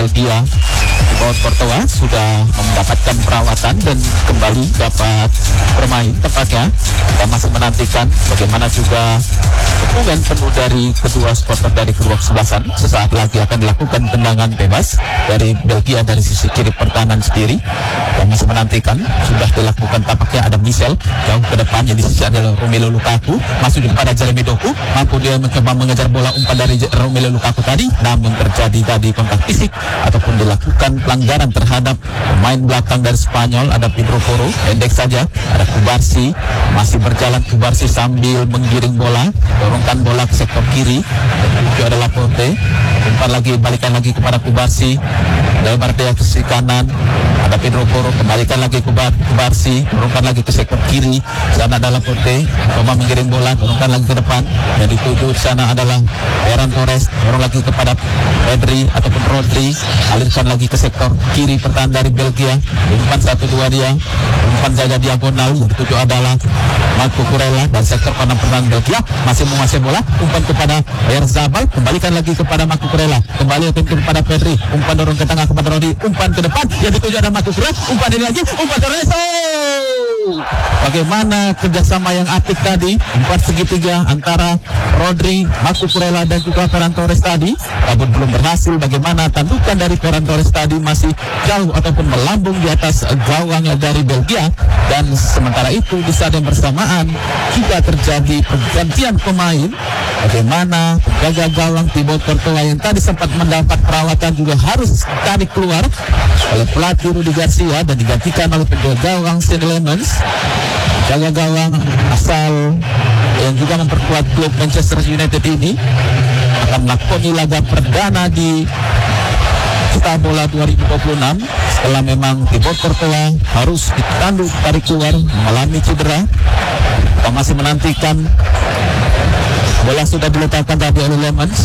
Belgia. Thibaut Courtois sudah mendapatkan perawatan dan kembali dapat bermain tepatnya. Kita masih menantikan bagaimana juga dukungan penuh dari kedua supporter dari kedua kesebelasan. Sesaat lagi akan dilakukan tendangan bebas dari Belgia dari sisi kiri pertahanan sendiri. Kita masih menantikan, sudah dilakukan tampaknya ada Michel jauh ke depan, yang di sisi adalah Romelu Lukaku, masuk kepada Jeremy Doku, mampu dia mencoba mengejar bola umpan dari Romelu Lukaku tadi, namun terjadi tadi kontak fisik ataupun dilakukan pelanggaran terhadap pemain belakang dari Spanyol. Ada Pedro Porro, pendek saja, ada Kubarsi, masih berjalan Kubarsi sambil menggiring bola, dorongkan bola ke sektor kiri, itu adalah Laporte, umpan lagi, balikan lagi kepada Kubarsi, lebar dia ke sisi kanan, ada Pedro Porro, kembalikan lagi Kubarsi, dorongkan lagi ke sektor kiri, sana ada Laporte, coba menggiring bola, dorongkan lagi ke depan, dan dituju di sana adalah Ferran Torres, dorong lagi kepada Pedri ataupun Rodri, alirkan lagi ke sektor kiri pertahanan dari Belgia, umpan 1-2 dia, umpan saja diagonal, yang dituju adalah Marco Kurela dan sektor kanan pertahanan Belgia, masih menguasai bola, umpan kepada Oyarzabal, kembalikan lagi kepada Marco Kurela, kembali kepada Pedri, umpan dorong ke tengah kepada Rodri, umpan ke depan, yang dituju ada Marco Kurela, umpan ini lagi, umpan Torres. Bagaimana kerjasama yang apik tadi, umpan segitiga antara Rodri, Marco Kurela dan juga Ferran Torres tadi, namun belum berhasil. Bagaimana tandukan dari Ferran Torres tadi masih jauh ataupun melambung di atas gawang dari Belgia, dan sementara itu di saat yang bersamaan juga terjadi pergantian pemain. Bagaimana penjaga gawang Thibaut Courtois yang tadi sempat mendapat perawatan juga harus tarik keluar oleh pelatih Rudi Garcia dan digantikan oleh penjaga gawang Senne Lammens, penjaga gawang asal yang juga memperkuat klub Manchester United ini, akan melakoni laga perdana di Pesta Bola 2026 setelah memang Thibaut Courtois harus ditanduk tarik keluar mengalami cedera. Kita masih menantikan, bola sudah diletakkan tadi oleh Lammens,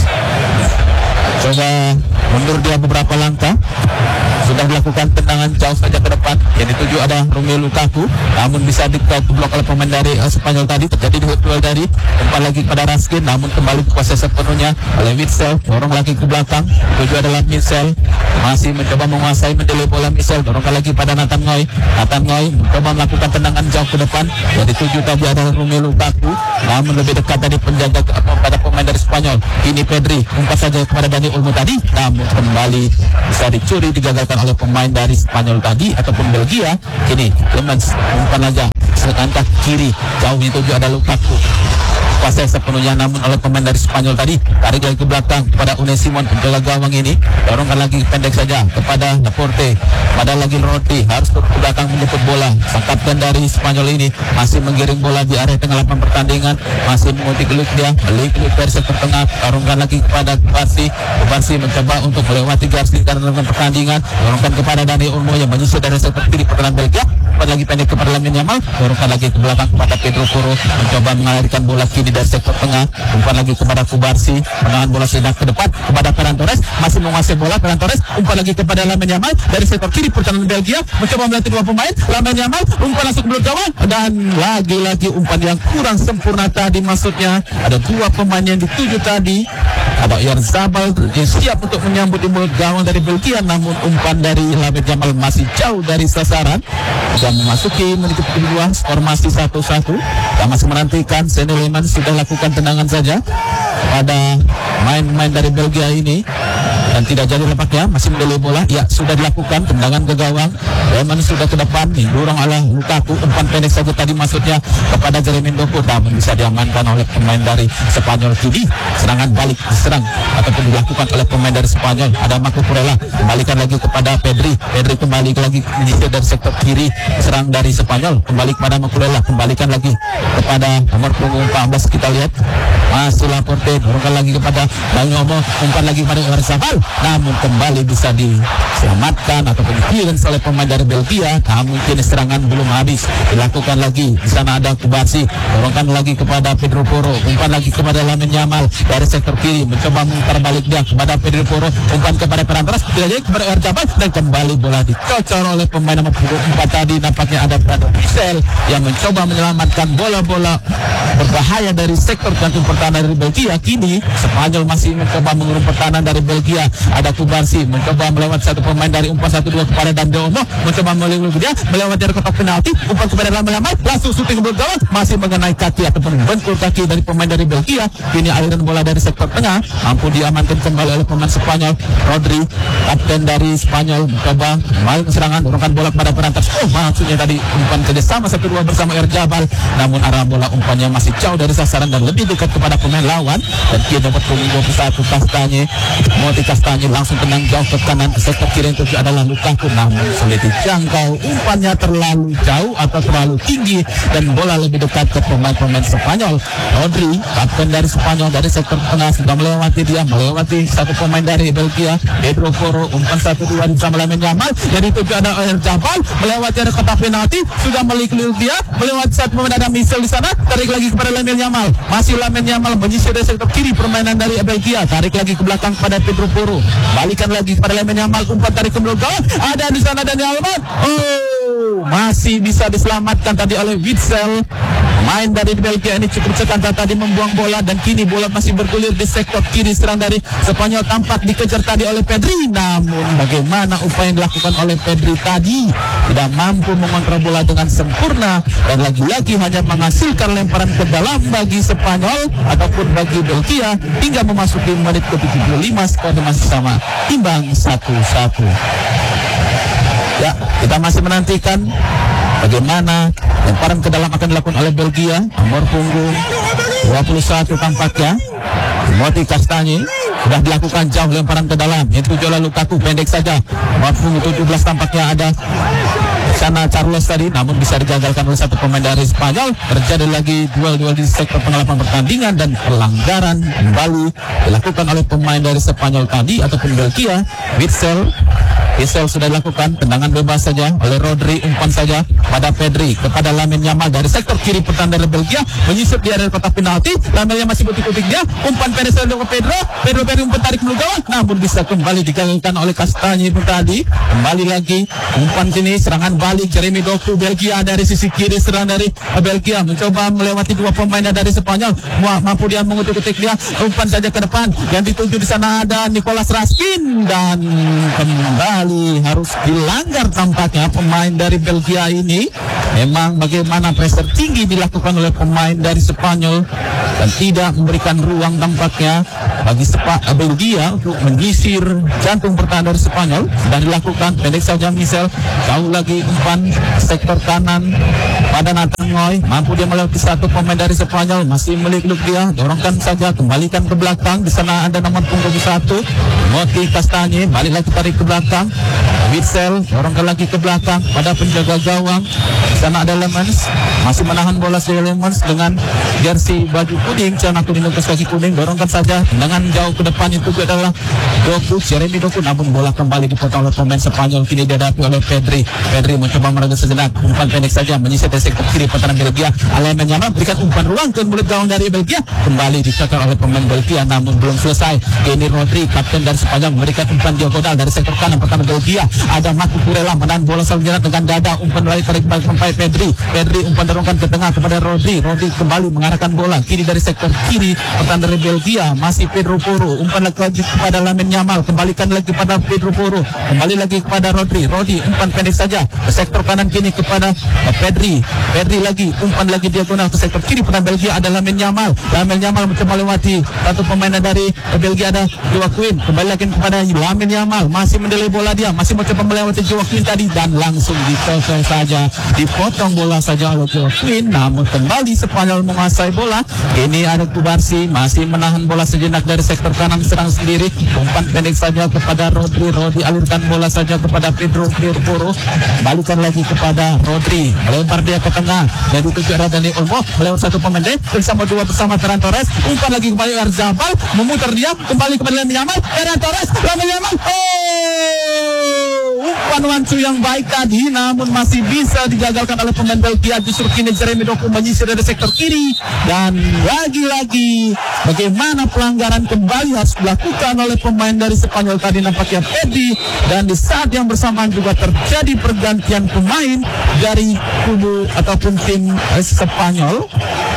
coba mundur dia beberapa langkah, sudah dilakukan tendangan jauh saja ke depan, yang dituju ada Romelu Lukaku, namun bisa diblok oleh pemain dari Spanyol tadi. Terjadi di duel dari umpan lagi kepada Raskin, namun kembali kuasai sepenuhnya oleh Witsel, dorong lagi ke belakang, tuju adalah Michel, masih mencoba menguasai mendelay bola Michel, dorongkan lagi pada Nathan Ngoy mencoba melakukan tendangan jauh ke depan, yang dituju tadi adalah Romelu Lukaku, namun lebih dekat tadi penjaga pada pemain dari Spanyol. Ini Pedri, umpan saja kepada Dani Olmo tadi, namun kembali bisa dicuri, digagalkan oleh pemain dari Spanyol tadi ataupun Belgia. Kini Clemens umpan aja selangkah kiri, jauh itu juga ada Lukaku, kuasai sepenuhnya namun oleh pemain dari Spanyol tadi, tarik lagi ke belakang kepada Unai Simon, penjaga gawang ini, dorongkan lagi pendek saja kepada Laporte, pada lagi Rodri, harus ke belakang menjemput bola, sangkatkan dari Spanyol ini, masih menggiring bola di area tengah lapangan pertandingan, masih mengutik gelut dia, balik dari sektor tengah, dorongkan lagi kepada Kubarsi mencoba untuk melewati garis lingkaran pertandingan, dorongkan kepada Dani Olmo yang menyisir dari sektor kiri pertahanan Belgia, umpan lagi pendek kepada Lamine Yamal, dorongkan lagi ke belakang kepada Pedro Porro, mencoba mengalirkan bola kiri dari sektor tengah, umpan lagi kepada Kubarsi, menahan bola sedang ke depan kepada Ferran Torres, masih menguasai bola Ferran Torres, umpan lagi kepada Lamine Yamal dari sektor kiri pertahanan Belgia, mencoba melatih dua pemain, Lamine Yamal umpan langsung ke gawang, dan lagi-lagi umpan yang kurang sempurna tadi, maksudnya ada dua pemain yang dituju tadi, ada Oyarzabal yang siap untuk menyambut di mulut gawang dari Belgia, namun umpan dari Lamine Yamal masih jauh dari sasaran. Sudah memasuki menit kedua, skor masih 1-1. Kita masih menantikan, Senne Lammens sudah lakukan tendangan saja pada main-main dari Belgia ini dan tidak jadi lepasnya, masih mendelay bola, ya sudah dilakukan tendangan ke gawang, Lammens sudah ke depan, didorong oleh Lukaku, umpan pendek saja tadi maksudnya kepada Jeremy Doku, namun bisa diamankan oleh pemain dari Spanyol. Kini serangan balik diserang ataupun dilakukan oleh pemain dari Spanyol, ada Marco Kurela, kembalikan lagi kepada Pedri kembali lagi menyisir dari sektor kiri, serang dari Spanyol, kembali kepada Marco Kurela, kembalikan lagi kepada nomor punggung 14, kita lihat masih Laporte, dorongkan lagi kepada Dani Olmo, umpan lagi kepada Oyarzabal, namun kembali bisa diselamatkan ataupun clearance oleh pemain dari Belgia, namun kini serangan belum habis, dilakukan lagi, di sana ada Kubarsi, dorongkan lagi kepada Pedro Porro, umpan lagi kepada Lamine Yamal dari sektor kiri, mencoba memutar balik dia kepada Pedro Porro, umpan kepada Ferran Torres, tidak jadi kepada Oyarzabal, dan kembali bola dicocor oleh pemain nomor punggung 4 tadi, nampaknya ada Michel yang mencoba menyelamatkan bola-bola berbahaya dari sektor kantung pertahanan pertahanan dari Belgia. Kini Spanyol masih mencoba mengurung pertahanan dari Belgia. Ada Kubarsi mencoba melewati satu pemain dari umpan 1-2 kepada Dandomo, mencoba melewati dia, melewati dari kotak penalti, umpan kepada Lamela, langsung syuting ke gawang, masih mengenai kaki ataupun bentur kaki dari pemain dari Belgia. Kini aliran bola dari sektor tengah mampu diamankan kembali oleh pemain Spanyol. Rodri, kapten dari Spanyol, mencoba main serangan, dorongkan bola kepada perantas. Maksudnya tadi umpan kerjasama 1-2 bersama Jabal, namun arah bola umpannya masih jauh dari sasaran dan lebih dekat kepada pemain lawan. Dan dia dapat punggung 21 Kastanye, Moti Kastanye langsung tenang jauh ke kanan ke sektor kiri itu adalah Lukaku, namun sulit dijangkau. Umpannya terlalu jauh atau terlalu tinggi dan bola lebih dekat ke pemain-pemain Spanyol. Rodri, kapten dari Spanyol, dari sektor tengah sudah melewati satu pemain dari Belgia, Pedro Porro, umpan 1-2 bersama Lamine Yamal. Jadi itu ada Jabal melewati area kotak penalti, sudah meliklir dia, melewati satu pemain ada Michel di sana, tarik lagi kepada Lamine Yamal. Masih Lamine Yamal menyisir dari sektor kiri permainan dari Belgia, tarik lagi ke belakang kepada Pedro Porro, balikan lagi kepada Lamine Yamal, umpan tarik ke belakang, ada di sana Dani Alman. Masih bisa diselamatkan tadi oleh Witsel. Main dari Belgia ini cukup cekatan tadi membuang bola, dan kini bola masih bergulir di sektor kiri serang dari Spanyol. Tampak dikejar tadi oleh Pedri, namun bagaimana upaya yang dilakukan oleh Pedri tadi tidak mampu mengontrol bola dengan sempurna, dan lagi-lagi hanya menghasilkan lemparan ke dalam bagi Spanyol ataupun bagi Belgia hingga memasuki menit ke-75. Skor masih sama, imbang 1-1. Ya, kita masih menantikan bagaimana lemparan ke dalam akan dilakukan oleh Belgia. Nomor punggung 21 tampaknya Moti Kastanye sudah dilakukan jauh lemparan ke dalam. Itu Jola Lukaku pendek saja. Nomor punggung 17 tampaknya ada sana Carlos tadi, namun bisa digagalkan oleh satu pemain dari Spanyol. Terjadi lagi duel di sektor pengalaman pertandingan dan pelanggaran kembali dilakukan oleh pemain dari Spanyol tadi ataupun Belgia. Witsel sudah dilakukan, tendangan bebas saja oleh Rodri, umpan saja pada Pedri kepada Lamine Yamal dari sektor kiri pertahanan dari Belgia, menyisip di area kotak penalti. Lamine masih butik-butik dia, umpan Perez ke Pedro umpan tarik ke gawang, namun bisa kembali digagalkan oleh Kastanye tadi. Kembali lagi umpan sini, serangan balik Jeremy Doku. Belgia dari sisi kiri serang dari Belgia mencoba melewati dua pemain dari Spanyol, mampu dia mengutik-utik dia, umpan saja ke depan yang dituju di sana ada Nicolas Raskin, dan kembali harus dilanggar tampaknya pemain dari Belgia ini. Memang bagaimana pressure tinggi dilakukan oleh pemain dari Spanyol dan tidak memberikan ruang tampaknya bagi Belgia untuk menyisir jantung pertahanan dari Spanyol. Dan dilakukan pendek saja Michel, jauh lagi umpan sektor kanan pada Nathan Ngoy, mampu dia melewati satu pemain dari Spanyol, masih meliuk-liuk dia, dorongkan saja, kembalikan ke belakang. Di sana ada nomor punggung 1 Moti Kastanye, balik lagi tarik ke belakang. Witsel dorongkan lagi ke belakang pada penjaga gawang. Di sana ada Lemans, masih menahan bola si Lemans dengan jersey baju kuning, celana kuning dan kaki kuning, dorongkan saja, dengan jauh ke depan itu adalah Jeremy Doku, namun bola kembali dipotong oleh pemain Spanyol. Kini dihadapi oleh Pedri mencoba meredah sejenak, umpan pendek saja menyisir dari sektor kiri pertahanan Belgia. Lamine Yamal berikan umpan ruang ke mulut gawang dari Belgia, kembali dicakar oleh pemain Belgia, namun belum selesai. Kini Rodri, kapten dari Spanyol, memberikan umpan diagonal dari sektor kanan pertahanan Belgia. Ada Marco Kurela menahan bola selanjutnya dengan dada, umpan lari tarik balik sampai Pedri umpan dorongkan ke tengah kepada Rodri kembali mengarahkan bola kini dari sektor kiri pertahanan dari Belgia. Masih Pedro Porro, umpan lagi kepada Lamine Yamal, kembalikan lagi kepada Pedro Porro, kembali lagi kepada Rodri umpan pendek saja ke sektor kanan kini kepada Pedri lagi, umpan lagi diagonal ke sektor kiri pertahanan Belgia. Ada Lamine Yamal mencoba melewati satu pemain dari Belgia, ada Joaquin, kembali lagi kepada Lamine Yamal, masih mendelay bola dia, masih mencoba melewati Joaquin tadi, dan langsung dikosong saja, dipotong bola saja oleh Joaquin. Namun kembali Spanyol menguasai bola. Ini ada Kubarsi, masih menahan bola sejenak dari sektor kanan, serang sendiri, umpan pendek saja kepada Rodri alirkan bola saja kepada Pedro Porro, balikan lagi kepada Rodri, melempar dia ke tengah, dan dituju arah Dani Olmo, melewati satu pemain bersama dua bersama Ferran Torres, umpan lagi kembali Jabal, memutar dia, kembali kepada Lamine Yamal, Ferran Torres, Lamine Yamal, umpan wancu yang baik tadi, namun masih bisa digagalkan oleh pemain Belgia. Justru kini Jeremy Doku menyisir dari sektor kiri, dan lagi-lagi bagaimana pelanggaran kembali harus dilakukan oleh pemain dari Spanyol tadi, nampaknya Pedri. Dan di saat yang bersamaan juga terjadi pergantian pemain dari kubu ataupun tim Spanyol.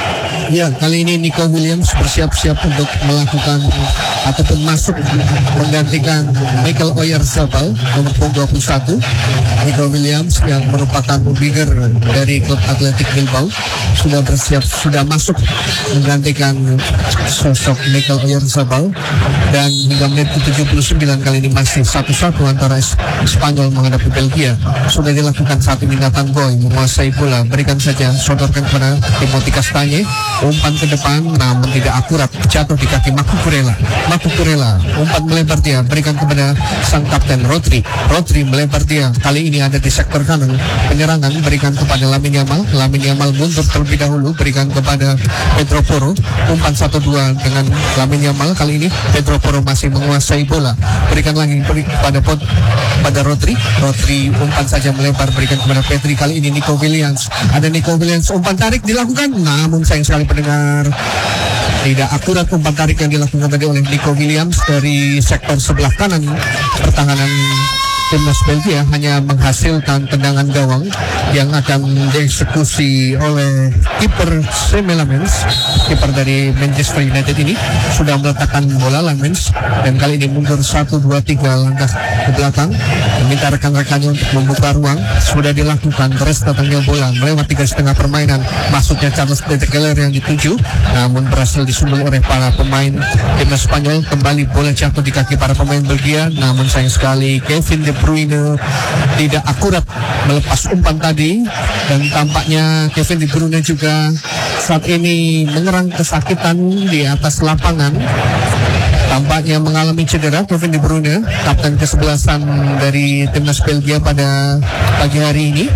Ya, kali ini Nico Williams bersiap-siap untuk melakukan ataupun masuk menggantikan Michael Oyarzabal nomor punggung 21. Nico Williams yang merupakan winger dari klub Athletic Bilbao sudah masuk menggantikan sosok Michael Oyarzabal, dan hingga menit ke-79 kali ini masih 1-1 antara Spanyol menghadapi Belgia. Sudah dilakukan saat ini Nathan Boy menguasai bola, berikan saja, sodorkan kepada Timothy Castagne, umpan ke depan namun tidak akurat, jatuh di kaki Maku Kurela, umpan melebar dia, berikan kepada sang kapten Rodri melebar dia, kali ini ada di sektor kanan penyerangan, berikan kepada Lamine Yamal mundur terlebih dahulu, berikan kepada Pedro Porro, umpan 1-2 dengan Lamine Yamal, kali ini Pedro Porro masih menguasai bola, berikan lagi pada Rodri, umpan saja melebar, berikan kepada Pedri, kali ini Nico Williams, umpan tarik dilakukan, namun sayang sekali pendengar, tidak akurat umpan tarik yang dilakukan tadi oleh Nico Williams dari sektor sebelah kanan pertahanan timnas Belgia, hanya menghasilkan tendangan gawang yang akan dieksekusi oleh kiper Sam Lamens. Kiper dari Manchester United ini sudah meletakkan bola Lamens, dan kali ini mundur 1, 2, 3 langkah ke belakang, meminta rekan-rekannya untuk membuka ruang. Sudah dilakukan, terus datangnya bola melewati garis tengah permainan, maksudnya Charles de Keller yang dituju, namun berhasil disundul oleh para pemain timnas Spanyol. Kembali bola jatuh di kaki para pemain Belgia, namun sayang sekali Kevin De Bruyne tidak akurat melepas umpan tadi, dan tampaknya Kevin De Bruyne juga saat ini mengerang kesakitan di atas lapangan. Tampaknya mengalami cedera Kevin De Bruyne, kapten ke-11 dari timnas Belgia pada pagi hari ini.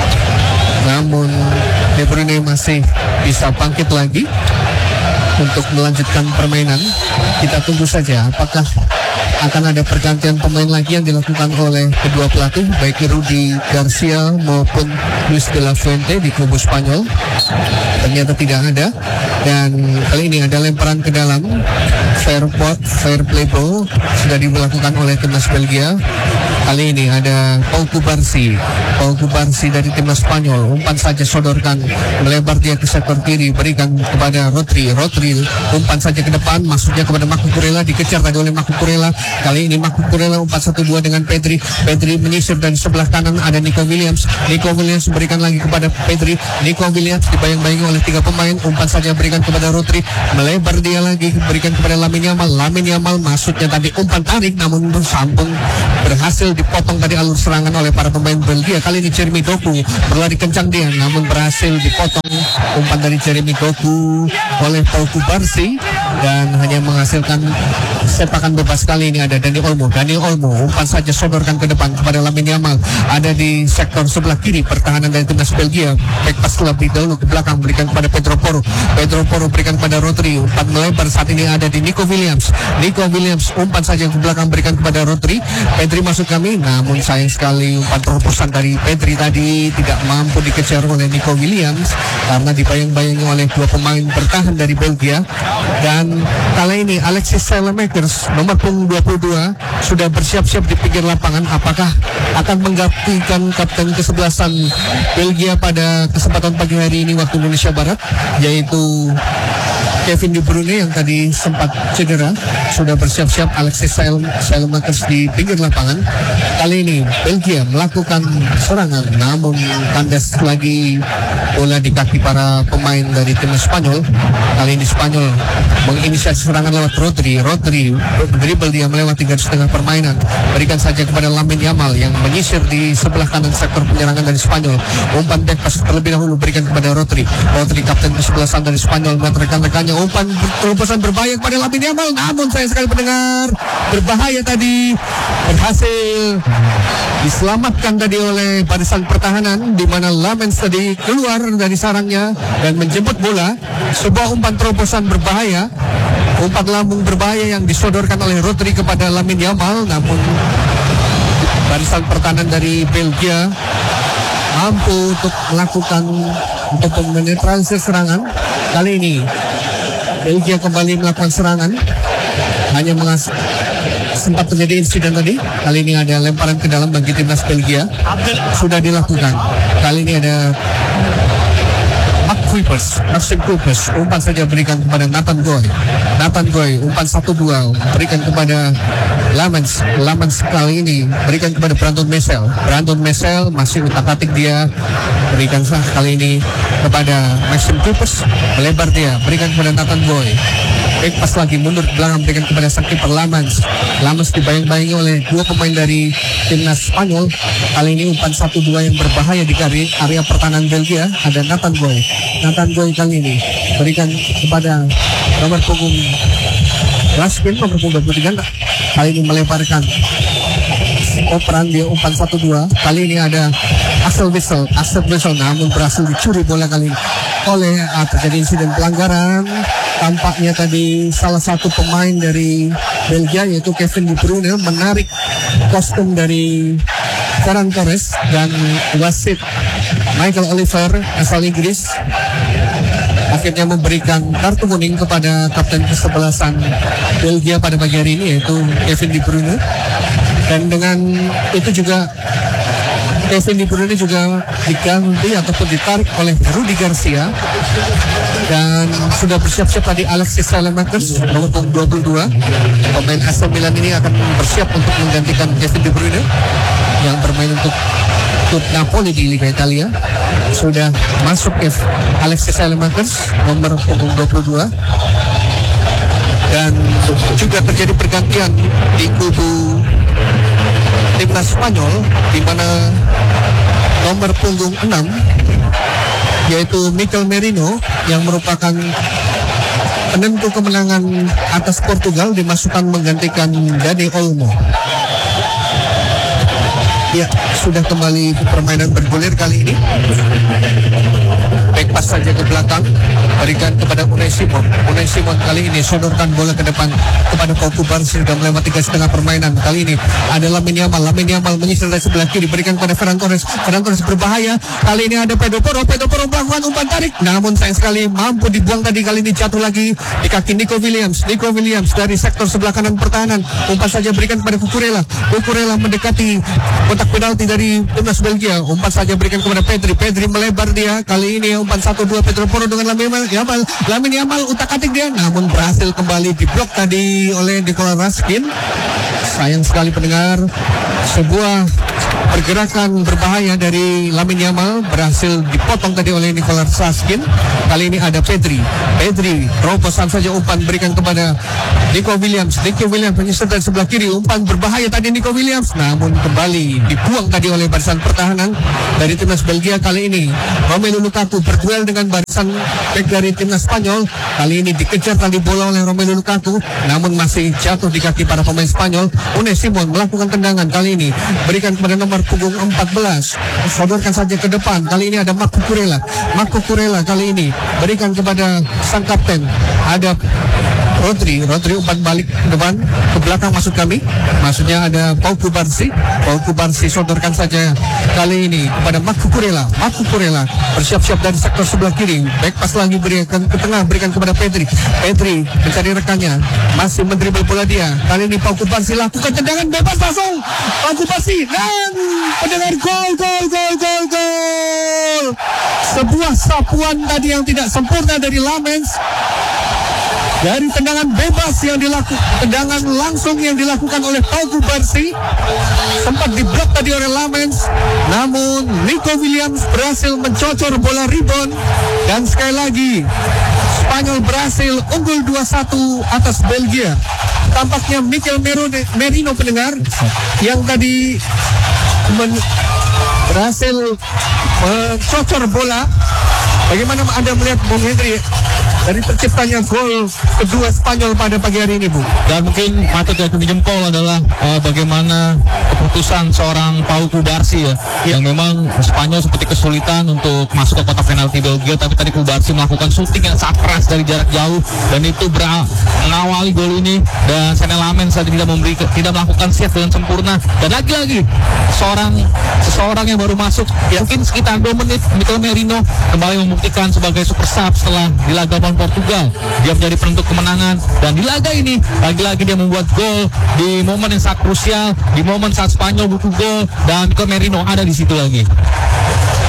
Namun De Bruyne masih bisa bangkit lagi untuk melanjutkan permainan. Kita tunggu saja apakah akan ada pergantian pemain lagi yang dilakukan oleh kedua pelatih, baik Rudi Garcia maupun Luis de la Fuente di kubu Spanyol. Ternyata tidak ada, dan kali ini ada lemparan ke dalam, fair play ball sudah dilakukan oleh timnas Belgia. Kali ini ada Pau Cubarsí dari timnas Spanyol, umpan saja sodorkan, melebar dia ke sektor kiri, berikan kepada Rodri, umpan saja ke depan, maksudnya kepada Maku Kurela, dikejar tadi oleh Maku Kurela. Kali ini Maku Kurela umpan 1-2 dengan Pedri menyisir dari sebelah kanan, ada Nico Williams berikan lagi kepada Pedri, Nico Williams dibayang-bayangi oleh 3 pemain, umpan saja berikan kepada Rodri, melebar dia lagi, berikan kepada Lamine Yamal, maksudnya tadi umpan tarik, namun sampung berhasil dipotong tadi alur serangan oleh para pemain Belgia. Kali ini Jeremy Doku berlari kencang dia, namun berhasil dipotong umpan dari Jeremy Doku oleh Pau Cubarsí, dan hanya menghasilkan sepakan bebas. Kali ini ada Dani Olmo, umpan saja sodorkan ke depan kepada Lamine Yamal, ada di sektor sebelah kiri pertahanan dari timnas Belgia, back pass lebih dahulu ke belakang, berikan kepada Pedro Porro berikan kepada Rodri, umpan melebar saat ini ada di Nico Williams, umpan saja ke belakang, berikan kepada Rodri, Pedri masuk kami, namun sayang sekali umpan terobosan dari Pedri tadi tidak mampu dikejar oleh Nico Williams karena dibayang-bayangi oleh 2 pemain bertahan dari Belgia. Dan kali ini Alexis Saelemaekers nomor punggung 22 sudah bersiap-siap di pinggir lapangan. Apakah akan menggantikan kapten ke-11 Belgia pada kesempatan pagi hari ini waktu Indonesia Barat, yaitu Kevin De Bruyne yang tadi sempat cedera. Sudah bersiap-siap Alexis Saelemaekers di pinggir lapangan. Kali ini Belgia melakukan serangan, namun kandas lagi bola di kaki para pemain dari timnas Spanyol. Kali ini Spanyol menginisiasi serangan lewat Rodri dribble dia melewati garis tengah permainan, berikan saja kepada Lamine Yamal yang menyisir di sebelah kanan sektor penyerangan dari Spanyol. Umpan back pass terlebih dahulu berikan kepada Rodri, kapten ke-11 dari Spanyol, melihat rekan-rekannya, umpan terobosan berbahaya kepada Lamine Yamal, namun sayang sekali pendengar, berbahaya tadi, berhasil diselamatkan tadi oleh barisan pertahanan, di mana Lamens tadi keluar dari sarangnya dan menjemput bola. Sebuah umpan terobosan berbahaya, umpan lambung berbahaya yang disodorkan oleh Rodri kepada Lamine Yamal, namun barisan pertahanan dari Belgia mampu untuk menetralisir serangan. Kali ini Belgia kembali melakukan serangan, hanya sempat terjadi insiden tadi. Kali ini ada lemparan ke dalam bagi timnas Belgia, sudah dilakukan. Kali ini ada Maxim Kuipers, umpan saja berikan kepada Nathan Goy, umpan 1-2 berikan kepada Lamens kali ini berikan kepada Brandon Mesel masih utak-atik dia, berikan sah kali ini kepada Maxim Kuipers, melebar dia berikan kepada Nathan Goy. Back pas lagi mundur ke belakang berikan kepada sang kiper Lamens dibayang-bayangi oleh dua pemain dari timnas Spanyol. Kali ini umpan 1-2 yang berbahaya di area pertahanan Belgia. Ada Nathan Goy kali ini berikan kepada nomor punggung Raskin, nomor punggung 23, kali ini melebarkan operan dia umpan 1-2. Kali ini ada Axel Witsel namun berhasil dicuri bola kali ini oleh terjadi insiden pelanggaran. Tampaknya tadi salah satu pemain dari Belgia yaitu Kevin De Bruyne menarik kostum dari Ferran Torres, dan wasit Michael Oliver asal Inggris akhirnya memberikan kartu kuning kepada kapten kesebelasan Belgia pada pagi hari ini yaitu Kevin De Bruyne. Dan dengan itu juga Kevin De Bruyne juga diganti ataupun ditarik oleh Rudi Garcia, dan sudah bersiap-siap tadi Alexis Saelemaekers nomor 22 pemain AC Milan ini akan bersiap untuk menggantikan Kevin De Bruyne yang bermain untuk klub Napoli di Liga Italia. Sudah masuk Alexis Saelemaekers nomor 22, dan juga terjadi pergantian di kubu timnas Spanyol di mana nomor punggung 6 yaitu Mikel Merino yang merupakan penentu kemenangan atas Portugal dimasukkan menggantikan Dani Olmo. Ya, sudah kembali permainan bergulir kali ini. Back pass saja ke belakang, berikan kepada Unai Simon kali ini sodorkan bola ke depan kepada Pau Kubarsi, sudah melewati garis tengah permainan. Kali ini ada Lamine Yamal menyisir dari sebelah kiri, berikan kepada Ferran Torres berbahaya. Kali ini ada Pedro Porro melakukan umpan tarik, namun sayang sekali mampu dibuang tadi. Kali ini jatuh lagi di kaki Nico Williams dari sektor sebelah kanan pertahanan. Umpan saja berikan kepada Cucurella mendekati kotak penalti dari timnas Belgia. Umpan saja berikan kepada Pedri melebar dia. Kali ini umpan 1-2 Pedro Porro dengan Lamine Yamal utak-atik dia, namun berhasil kembali diblok tadi oleh Nicolas Raskin. Sayang sekali pendengar, sebuah pergerakan berbahaya dari Lamine Yamal berhasil dipotong tadi oleh Nicolas Raskin. Kali ini ada Pedri terobosan saja umpan berikan kepada Nico Williams menyisir dari sebelah kiri. Umpan berbahaya tadi Nico Williams, namun kembali dibuang tadi oleh barisan pertahanan dari timnas Belgia. Kali ini Romelu Lukaku berduel dengan barisan back dari timnas Spanyol. Kali ini dikejar tadi bola oleh Romelu Lukaku, namun masih jatuh di kaki para pemain Spanyol. Unai Simon melakukan tendangan, kali ini berikan kepada nomor punggung 14, sodorkan saja ke depan. Kali ini ada Marco Kurela kali ini berikan kepada sang kapten, ada Rodri umpan balik ke depan, ke belakang maksudnya ada Pau Kubarsi sodorkan saja kali ini kepada Marco Kurela bersiap-siap dari sektor sebelah kiri. Back pass lagi berikan ke tengah, berikan kepada Pedri mencari rekannya, masih mendribble bola dia. Kali ini Pau Kubarsi lakukan tendangan bebas langsung Pau Kubarsi, dan pendengar gol. Sebuah sapuan tadi yang tidak sempurna dari Lamens. Dari tendangan bebas tendangan langsung yang dilakukan oleh Pau Kubarsi, sempat diblok tadi oleh Lamens, namun Nico Williams berhasil mencocor bola rebound, dan sekali lagi Spanyol berhasil unggul 2-1 atas Belgia. Tampaknya Mikel Merino pendengar yang tadi berhasil mencocor bola. Bagaimana Anda melihat Bung Hendri dari terciptanya gol kedua Spanyol pada pagi hari ini, Bu? Dan mungkin patut diacungi jempol adalah bagaimana keputusan seorang Pau Kubarsi yang memang Spanyol seperti kesulitan untuk masuk ke kotak penalti Belgia, tapi tadi Kubarsi melakukan shooting yang sangat keras dari jarak jauh, dan itu mengawali gol ini. Dan Senne Lamens tidak melakukan set dengan sempurna, dan lagi-lagi seseorang yang baru masuk mungkin sekitar 2 menit, Mikel Merino kembali membuktikan sebagai super sub setelah di laga melawan Portugal. Dia menjadi penentu kemenangan, dan di laga ini lagi-lagi dia membuat gol di momen yang sangat krusial, di momen saat Spanyol butuh gol, dan Mikel Merino ada di situ lagi.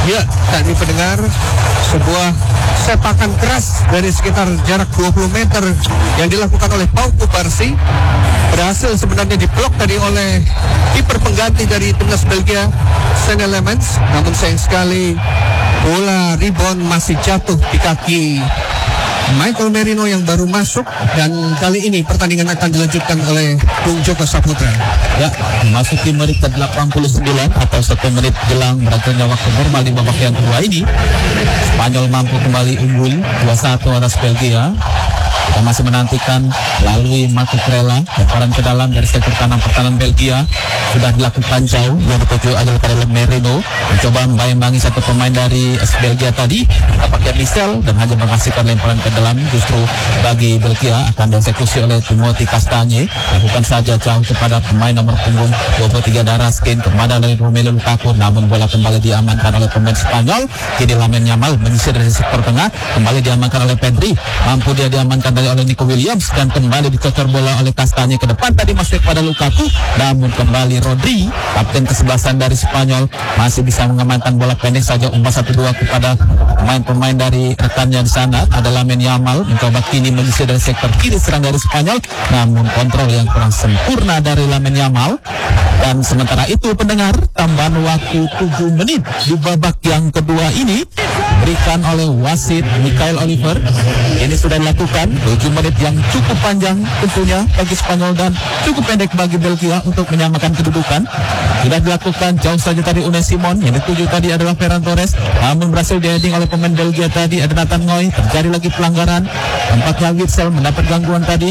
Ya, tadi pendengar sebuah sepakan keras dari sekitar jarak 20 meter yang dilakukan oleh Pau Kubarsi berhasil sebenarnya diblok tadi oleh kiper pengganti dari timnas Belgia, Sean Elements. Namun sayang sekali bola rebound masih jatuh di kaki Michael Merino yang baru masuk, dan kali ini pertandingan akan dilanjutkan oleh Bung Joko Saputra. Ya, memasuki menit ke-89 atau 1 menit jelang berakhirnya waktu normal di babak yang kedua ini, Spanyol mampu kembali unggul 2-1 atas Belgia. Kita masih menantikan melalui Marco Kurela, lemparan ke dalam dari sektor kanan pertahanan Belgia sudah dilakukan jauh yang dituju adalah Karel Merino, mencoba membayang-bayangi satu pemain dari Belgia tadi, tampaknya Michel, dan hanya menghasilkan lemparan ke dalam. Justru bagi Belgia akan dieksekusi oleh Timothy Castagne, lakukan saja jauh kepada pemain nomor punggung 23 Daraskin kepada dari Romelu Lukaku, namun bola kembali diamankan oleh pemain Spanyol. Kini Lamine Yamal menyisir dari sektor tengah, kembali diamankan oleh Pedri, mampu dia diamankan oleh Nico Williams, dan kembali dicocor bola oleh Castagne ke depan, tadi masuk pada Lukaku, namun kembali Rodri, kapten kesebelasan dari Spanyol, masih bisa mengamankan bola pendek saja umpan 1-2 kepada pemain-pemain dari rekannya di sana. Ada Lamine Yamal mencoba kini menyisir dari sektor kiri serang dari Spanyol, namun kontrol yang kurang sempurna dari Lamine Yamal. Dan sementara itu pendengar, tambahan waktu 7 menit di babak yang kedua ini diberikan oleh wasit Michael Oliver. Ini sudah dilakukan 7 menit yang cukup panjang tentunya bagi Spanyol dan cukup pendek bagi Belgia untuk menyamakan kedudukan. Sudah dilakukan jauh saja tadi Unai Simon, yang dituju tadi adalah Ferran Torres, namun berhasil di-heading oleh pemain Belgia tadi, ada Nathan Ngoy. Terjadi lagi pelanggaran, tampaknya Witsel mendapat gangguan tadi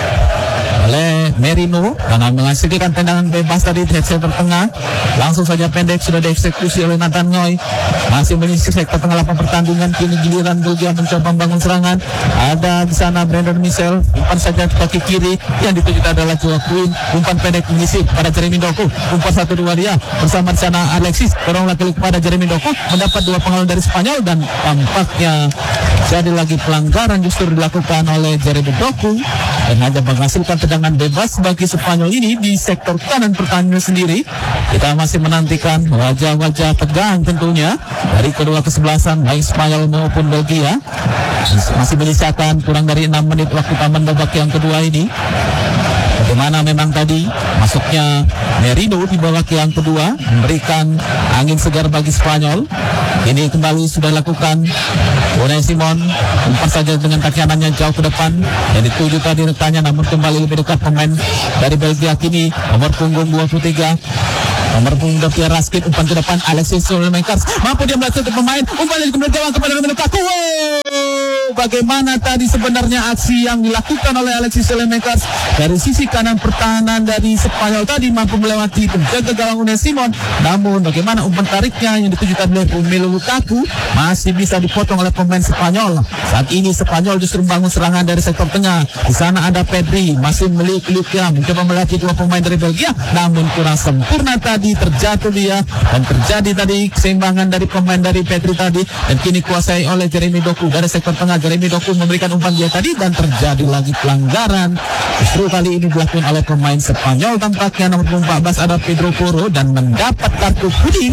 oleh Merino dengan menghasilkan tendangan bebas tadi di sektor tengah. Langsung saja pendek sudah dieksekusi oleh Nathan Ngoy, masih menyisir sektor tengah lapangan pertandingan. Kini giliran Belgia mencoba membangun serangan. Ada di sana Brandon Michel, umpan saja ke kaki kiri, yang dituju adalah Joao Quinn, umpan pendek menyisir pada Jeremy Doku, umpan 1-2 dia bersama di sana Alexis, dorong lagi kepada Jeremy Doku, mendapat 2 penghalang dari Spanyol, dan tampaknya jadi lagi pelanggaran justru dilakukan oleh Jeremy Doku dan hanya menghasilkan tendangan bebas bagi Spanyol ini di sektor kanan pertandingan sendiri. Kita masih menantikan wajah-wajah tegang tentunya dari kedua kesebelasan baik Spanyol maupun Belgia. Masih menyisakan kurang dari 6 menit waktu taman babak yang kedua ini. Bagaimana memang tadi masuknya Merino di babak yang kedua memberikan angin segar bagi Spanyol. Ini kembali sudah lakukan Unai Simon, umpan saja dengan kaki kanannya jauh ke depan yang dituju tadi rekannya, namun kembali lebih dekat pemain dari Belgia. Kini nomor punggung 23 nomor punggung David Raskin, umpan ke depan Alexis Sanchez, mampu dia melakukan pemain, umpan yang kemudian jauh kepada Lukaku. Bagaimana tadi sebenarnya aksi yang dilakukan oleh Alexis Sanchez dari sisi kanan pertahanan dari Spanyol tadi, mampu melewati penjaga gawang Unai Simon, namun bagaimana umpan tariknya yang ditujukan oleh Romelu Lukaku masih bisa dipotong oleh pemain Spanyol. Saat ini Spanyol justru membangun serangan dari sektor tengah. Di sana ada Pedri, masih meliuk-liuknya mencoba melatih 2 pemain dari Belgia, namun kurang sempurna tadi, terjatuh dia, dan terjadi tadi keseimbangan dari pemain dari Pedri tadi, dan kini kuasai oleh Jeremy Doku dari sektor tengah. Jeremy Doku memberikan umpan dia tadi, dan terjadi lagi pelanggaran. Justru kali ini dilakukan oleh pemain Spanyol, tampaknya nomor 14 ada Pedro Porro, dan mendapat kartu kuning.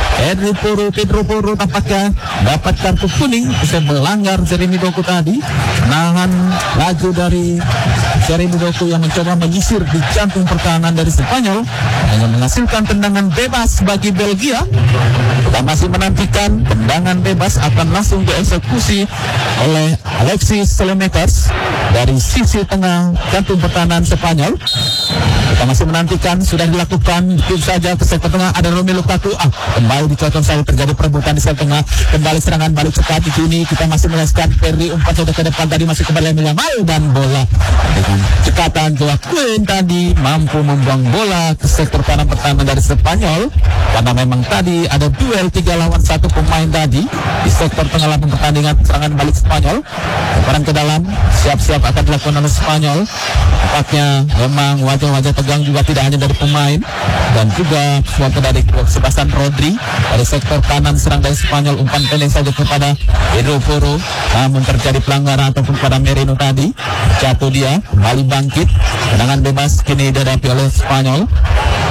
Pedro Porro tampaknya dapat kartu kuning usai melanggar Jeremy Doku tadi. Menahan laju dari Jeremy Doku yang mencoba menyisir di jantung pertahanan dari Spanyol, hanya menghasilkan tendangan bebas bagi Belgia. Kita masih menantikan tendangan bebas akan langsung dieksekusi oleh Alexis Sanchez dari sisi tengah jantung pertahanan Spanyol. Kita masih menantikan, sudah dilakukan, tim saja ke sektor tengah ada Romelu Lukaku, kembali dicocok saja, terjadi perebutan di sektor tengah, kembali serangan balik cepat. Di sini kita masih melihat Pedri, umpan sudah ke depan tadi, masih kembali Yamal, dan bola dengan cekatan Joao Quinn tadi mampu membuang bola ke sektor kanan pertahanan dari Spanyol, karena memang tadi ada duel 3 lawan 1 pemain tadi di sektor tengah lapangan pertandingan. Serangan balik Spanyol, lemparan ke dalam, siap-siap akan dilakukan oleh Spanyol. Tampaknya memang wajah-wajah tegang juga, tidak hanya dari pemain dan juga suatu dari kesebelasan Rodri dari sektor kanan serang dari Spanyol, umpan pendek saja kepada Pedro Porro, namun terjadi pelanggaran ataupun pada Merino tadi, jatuh dia, kembali bangkit, tendangan bebas kini dihadapi oleh Spanyol.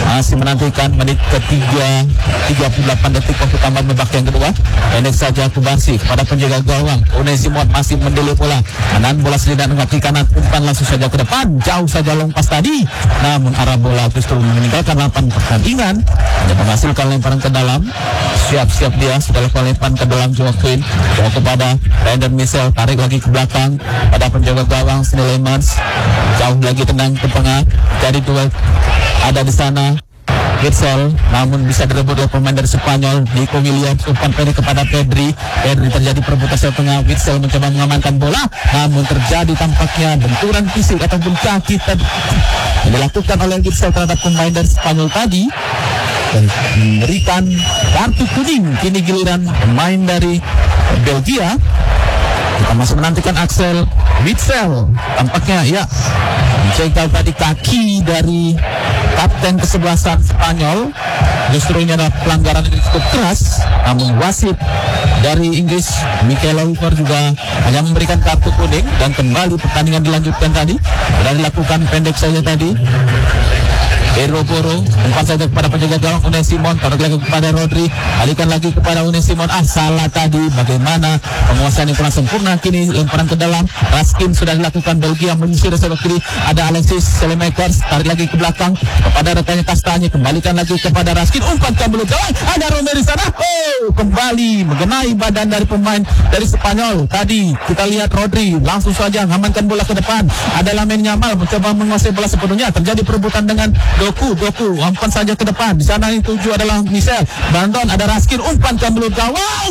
masih menantikan menit ketiga 38 detik waktu tambah babak yang kedua. Pendek saja Kubasi kepada penjaga gawang Unai Simon masih mendelay bola, kanan bola selidar kaki kanan, umpan langsung saja ke depan, jauh saja long pas tadi, namun arah bola justru meninggalkan lapangan pertandingan. Dia menghasilkan lemparan ke dalam, siap-siap dia sudah lakukan lemparan ke dalam Joaquin, jauh kepada Brandon Michel, tarik lagi ke belakang pada penjaga gawang Snelemans, jauh lagi tendang ke tengah, jadi duel ada di sana. Witsel, namun bisa direbut oleh pemain dari Spanyol. Nico Williams, umpan pendek kepada Pedri. Pedri terjadi perebutan sepak tengah. Witsel mencoba mengamankan bola, namun terjadi tampaknya benturan fisik ataupun kaki yang dilakukan oleh Witsel terhadap pemain dari Spanyol tadi dan memberikan kartu kuning. Kini giliran pemain dari Belgia. Kita masih menantikan Axel Witsel, tampaknya ya mencegal tadi kaki dari kapten kesebelasan Spanyol. Justru ini adalah pelanggaran yang cukup keras, namun wasit dari Inggris Mikel Oliver juga hanya memberikan kartu kuning dan kembali pertandingan dilanjutkan tadi. Sudah dilakukan pendek saja tadi. Pedro Porro, umpan saja kepada penjaga gawang Unai Simon, tarik lagi kepada Rodri, alihkan lagi kepada Unai Simon. Salah tadi. Bagaimana penguasaan yang kurang sempurna. Kini lemparan ke dalam. Raskin sudah dilakukan. Belgia menyisir sebelah kiri. Ada Alexis Selemakers, tarik lagi ke belakang kepada rekannya Kastanya, kembalikan lagi kepada Raskin. Umpan ke belut gawang. Ada Romero di sana. Oh, kembali mengenai badan dari pemain dari Spanyol. Tadi kita lihat Rodri langsung saja mengamankan bola ke depan. Ada Lamine Yamal mencoba menguasai bola sepenuhnya. Terjadi perebutan dengan Doku, umpan saja ke depan. Di sana yang tuju adalah Michel. Brandon, ada Raskin, umpan ke belut gawang.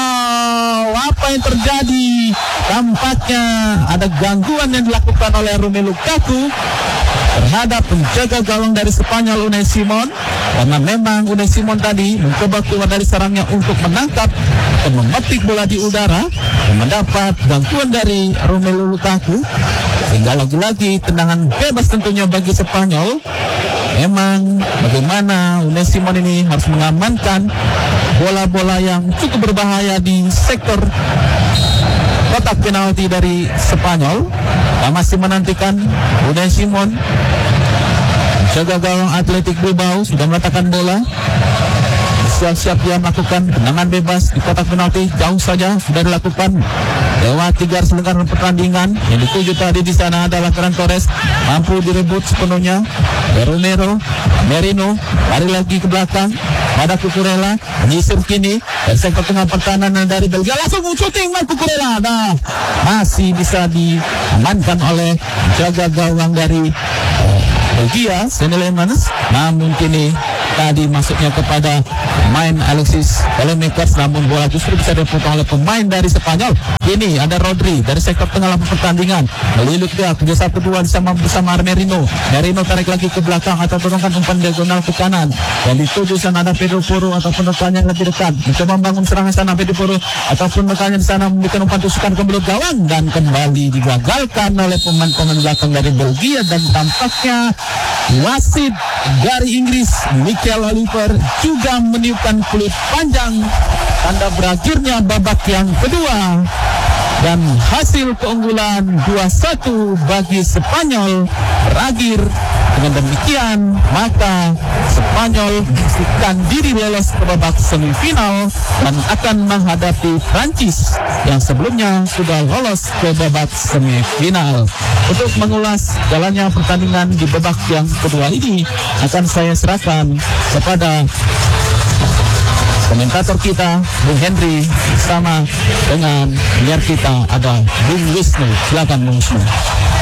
Apa yang terjadi? Tampaknya ada gangguan yang dilakukan oleh Romelu Lukaku terhadap penjaga gawang dari Spanyol Unai Simon, karena memang Unai Simon tadi mencoba keluar dari sarangnya untuk menangkap dan memetik bola di udara dan mendapat gangguan dari Romelu Lukaku, sehingga lagi-lagi tendangan bebas tentunya bagi Spanyol. Memang bagaimana Unai Simon ini harus mengamankan bola-bola yang cukup berbahaya di sektor kotak penalti dari Spanyol. Kita masih menantikan Unai Simon, jaga gawang Athletic Bilbao, sudah meletakkan bola. Siap-siap dia melakukan tendangan bebas di kotak penalti, jauh saja sudah dilakukan lewat 3 garis lingkaran pertandingan. Yang dituju tadi di sana adalah Ferran Torres, mampu direbut sepenuhnya. Romero, Merino lari lagi ke belakang pada Cucurella, menyisir kini dari sektor tengah pertahanan dari Belgia, langsung shooting Cucurella. Nah, masih bisa diamankan oleh jaga gawang dari Belgia, Snelemans, namun kini tadi masuknya kepada pemain Alexis Selemakers, namun bola justru bisa dipotong oleh pemain dari Spanyol. Ini ada Rodri dari sektor tengah lapangan pertandingan, melilit dia kerja 1-2 bersama Merino. Merino tarik lagi ke belakang atau turunkan umpan diagonal ke kanan, dan dituju sana ada Pedro Porro ataupun rekannya yang lebih dekat mencoba membangun serangan sana. Pedro Porro ataupun rekannya di sana memberikan umpan tusukan ke belut gawang dan kembali digagalkan oleh pemain-pemain belakang dari Belgia, dan tampaknya wasit dari Inggris Mikel Oliver juga meniupkan peluit panjang tanda berakhirnya babak yang kedua, dan hasil keunggulan 2-1 bagi Spanyol berakhir. Dengan demikian maka Spanyol memastikan diri lolos ke babak semifinal dan akan menghadapi Prancis yang sebelumnya sudah lolos ke babak semifinal. Untuk mengulas jalannya pertandingan di babak yang kedua ini akan saya serahkan kepada komentator kita Bung Henry sama dengan penyiar kita ada Bung Wisnu. Silakan Bung Wisnu.